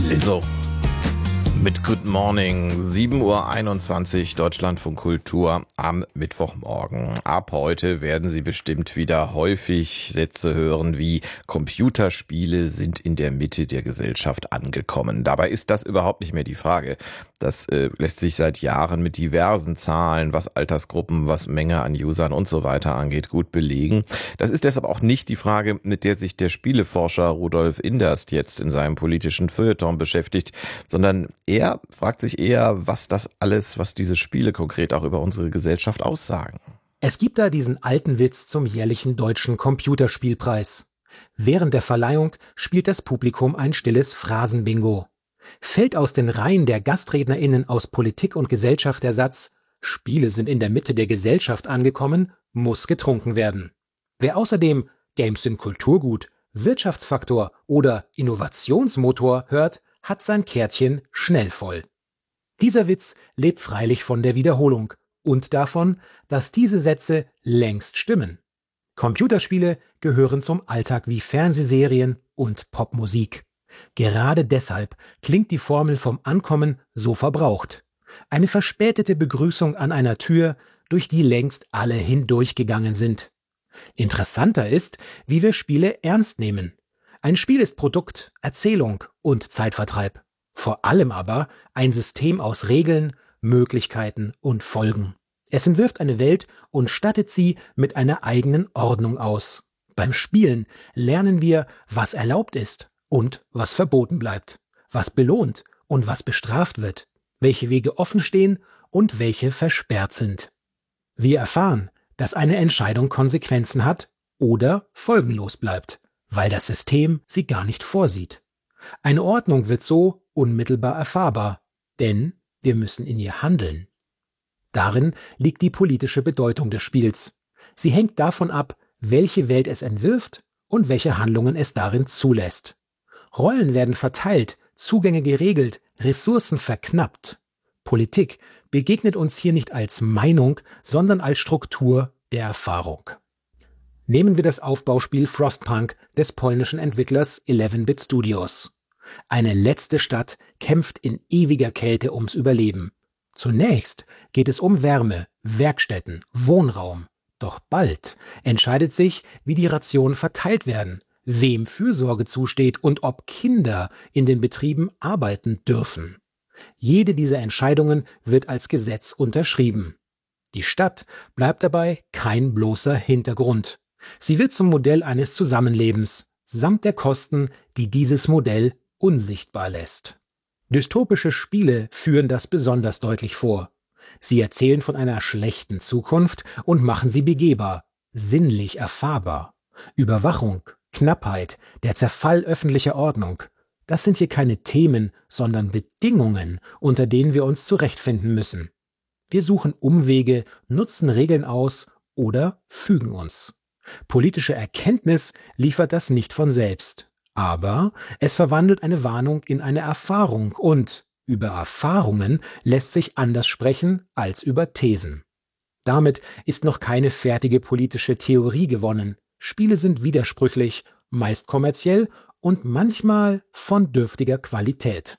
Lizzo mit Good Morning, 7:21 Uhr, Deutschlandfunk Kultur am Mittwochmorgen. Ab heute werden Sie bestimmt wieder häufig Sätze hören wie Computerspiele sind in der Mitte der Gesellschaft angekommen. Dabei ist das überhaupt nicht mehr die Frage. Das lässt sich seit Jahren mit diversen Zahlen, was Altersgruppen, was Menge an Usern und so weiter angeht, gut belegen. Das ist deshalb auch nicht die Frage, mit der sich der Spieleforscher Rudolf Inderst jetzt in seinem politischen Feuilleton beschäftigt, sondern er fragt sich eher, was diese Spiele konkret auch über unsere Gesellschaft aussagen. Es gibt da diesen alten Witz zum jährlichen Deutschen Computerspielpreis. Während der Verleihung spielt das Publikum ein stilles Phrasenbingo. Fällt aus den Reihen der GastrednerInnen aus Politik und Gesellschaft der Satz „Spiele sind in der Mitte der Gesellschaft angekommen“, muss getrunken werden. Wer außerdem „Games sind Kulturgut“, „Wirtschaftsfaktor“ oder „Innovationsmotor“ hört, hat sein Kärtchen schnell voll. Dieser Witz lebt freilich von der Wiederholung und davon, dass diese Sätze längst stimmen. Computerspiele gehören zum Alltag wie Fernsehserien und Popmusik. Gerade deshalb klingt die Formel vom Ankommen so verbraucht. Eine verspätete Begrüßung an einer Tür, durch die längst alle hindurchgegangen sind. Interessanter ist, wie wir Spiele ernst nehmen. Ein Spiel ist Produkt, Erzählung und Zeitvertreib. Vor allem aber ein System aus Regeln, Möglichkeiten und Folgen. Es entwirft eine Welt und stattet sie mit einer eigenen Ordnung aus. Beim Spielen lernen wir, was erlaubt ist und was verboten bleibt, was belohnt und was bestraft wird, welche Wege offen stehen und welche versperrt sind. Wir erfahren, dass eine Entscheidung Konsequenzen hat oder folgenlos bleibt, weil das System sie gar nicht vorsieht. Eine Ordnung wird so unmittelbar erfahrbar, denn wir müssen in ihr handeln. Darin liegt die politische Bedeutung des Spiels. Sie hängt davon ab, welche Welt es entwirft und welche Handlungen es darin zulässt. Rollen werden verteilt, Zugänge geregelt, Ressourcen verknappt. Politik begegnet uns hier nicht als Meinung, sondern als Struktur der Erfahrung. Nehmen wir das Aufbauspiel Frostpunk des polnischen Entwicklers 11-Bit Studios. Eine letzte Stadt kämpft in ewiger Kälte ums Überleben. Zunächst geht es um Wärme, Werkstätten, Wohnraum. Doch bald entscheidet sich, wie die Rationen verteilt werden, wem Fürsorge zusteht und ob Kinder in den Betrieben arbeiten dürfen. Jede dieser Entscheidungen wird als Gesetz unterschrieben. Die Stadt bleibt dabei kein bloßer Hintergrund. Sie wird zum Modell eines Zusammenlebens, samt der Kosten, die dieses Modell unsichtbar lässt. Dystopische Spiele führen das besonders deutlich vor. Sie erzählen von einer schlechten Zukunft und machen sie begehbar, sinnlich erfahrbar. Überwachung, Knappheit, der Zerfall öffentlicher Ordnung. Das sind hier keine Themen, sondern Bedingungen, unter denen wir uns zurechtfinden müssen. Wir suchen Umwege, nutzen Regeln aus oder fügen uns. Politische Erkenntnis liefert das nicht von selbst. Aber es verwandelt eine Warnung in eine Erfahrung und über Erfahrungen lässt sich anders sprechen als über Thesen. Damit ist noch keine fertige politische Theorie gewonnen. Spiele sind widersprüchlich, meist kommerziell und manchmal von dürftiger Qualität.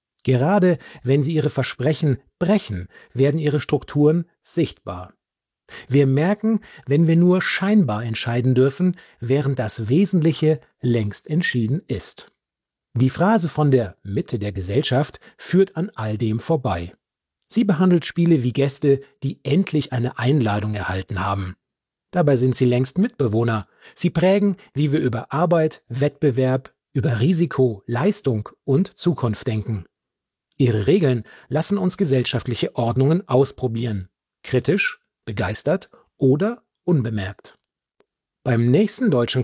Gerade wenn sie ihre Versprechen brechen, werden ihre Strukturen sichtbar. Wir merken, wenn wir nur scheinbar entscheiden dürfen, während das Wesentliche längst entschieden ist. Die Phrase von der Mitte der Gesellschaft führt an all dem vorbei. Sie behandelt Spiele wie Gäste, die endlich eine Einladung erhalten haben. Dabei sind sie längst Mitbewohner. Sie prägen, wie wir über Arbeit, Wettbewerb, über Risiko, Leistung und Zukunft denken. Ihre Regeln lassen uns gesellschaftliche Ordnungen ausprobieren. Kritisch, begeistert oder unbemerkt. Beim nächsten Deutschen